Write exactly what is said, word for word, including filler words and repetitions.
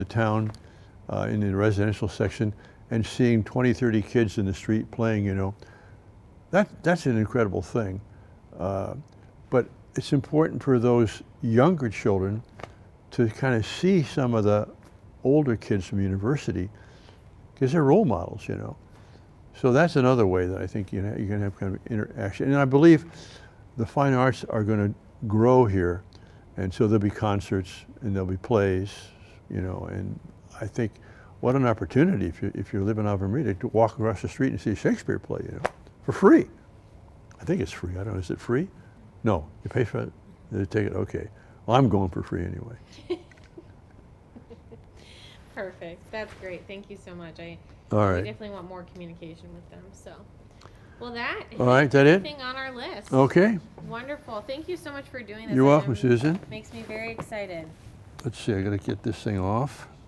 the town uh, in the residential section and seeing twenty, thirty kids in the street playing, you know, that, that's an incredible thing. Uh, but it's important for those younger children to kind of see some of the older kids from university because they're role models, you know. So that's another way that I think you know, you can have kind of interaction. And I believe the fine arts are going to grow here, and so there'll be concerts and there'll be plays, you know. And I think what an opportunity if you if you live in Ave Maria to walk across the street and see a Shakespeare play, you know, for free. I think it's free. I don't know. Is it free? No, you pay for it. They take it. Okay. Well, I'm going for free anyway. Perfect. That's great. Thank you so much. I, All I right. definitely want more communication with them. So, well, that All right, that it? everything on our list. Okay. Wonderful. Thank you so much for doing this. You're welcome, I'm- Susan. Makes me very excited. Let's see. I got to get this thing off.